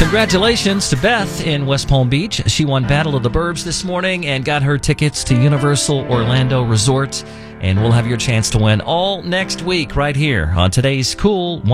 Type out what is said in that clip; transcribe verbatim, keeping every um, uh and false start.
Congratulations to Beth in West Palm Beach. She won Battle of the Burbs this morning and got her tickets to Universal Orlando Resort. And we'll have your chance to win all next week right here on today's Cool